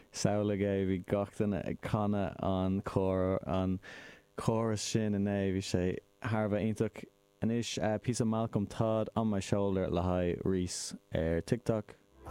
saoilge bhí gachtainna ag canna an chóras sin in é bhí sé Tharbh ionach inis pí Malcolm Todd on my shoulder le haghaidh Reese ar TikTok